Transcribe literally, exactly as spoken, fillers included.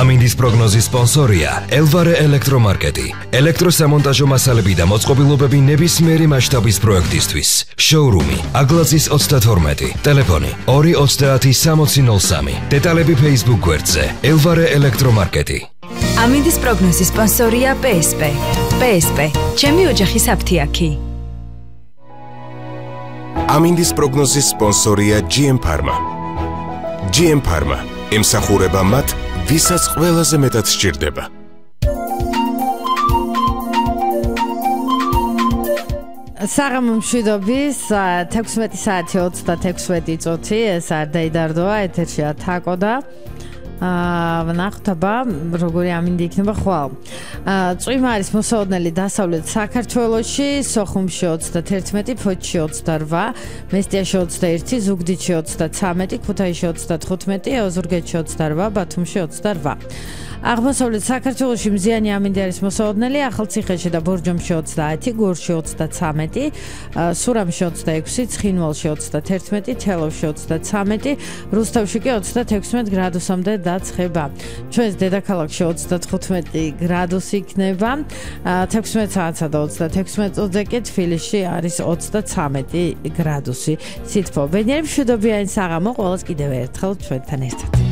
ამინდის პროგნოზის სპონსორია ელვარე ელექტრომარკეტი. ელექტროსამონტაჟო მასალები და მოწყობილობები ნებისმიერი მასშტაბის პროექტისთვის. შოურუმი აგლაძის ოცდათორმეტი. ტელეფონი ორი ოცდაათი სამოცი ნოლ სამი. დეტალები Facebook გვერდზე ელვარე ელექტრომარკეტი. ამინდის პროგნოზის სპონსორია პე ეს პე. პე ეს პე. ჩემი ოჯახის აფთიაქი. ამინდის პროგნოზის სპონსორია ჯი ემ Pharma. ჯი ემ Pharma ემსახურება მათ, ვისაც ყველაზე მეტად სჭირდება. საღამო მშვიდობის თექვსმეტი საათი ოცდათექვსმეტი წუთი ეს არ დაიდარდოა ეთერშია თაკოდა ვნახოთ აბა როგორი ამინდი იქნება ხვალ. წვიმა არის მოსაოდნელი დასავლეთ საქართველოში, სოხუმში ოცდათერთმეტი, ფოთში ოცდარვა, მესტიაში ოცდაერთი, ზუგდიდში ოცდაცამეტი, ქუთაისში ოცდათხუთმეტი, ოზურგეთში ოცდარვა, ბათუმში ოცდარვა. აღმოსავლეთ საქართველოში მზიანი ამინდი არის მოსაოდნელი, ახალციხეში და ბორჯომში ოცდაათი, გორში ოცდაცამეტი, სურამში ოცდაექვსი, ცხინვალში ოცდათერთმეტი, თელავში ოცდაცამეტი, რუსთავში კი ოცდათექვსმეტი გრადუსამდე დაცხება. ჩვენს დედაქალაქში ოცდათხუთმეტი გრადუსი იქნება, თექვსმეტ საათსა და ოცდათექვსმეტ წუთზე კი თბილისში არის ოცდაცამეტი გრადუსი. სითბო. ბედნიერი მშვიდობიანი საღამო ყველას კიდევ ერთხელ ჩვენთან ერთად.